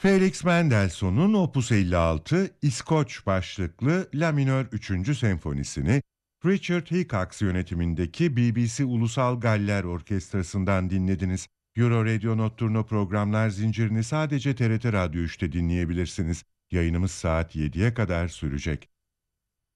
Felix Mendelssohn'un Opus 56 İskoç başlıklı La minör 3. senfonisini Richard Hickox yönetimindeki BBC Ulusal Galler Orkestrası'ndan dinlediniz. Euro Radio Notturno programlar zincirini sadece TRT Radyo 3'te dinleyebilirsiniz. Yayınımız saat 7'ye kadar sürecek.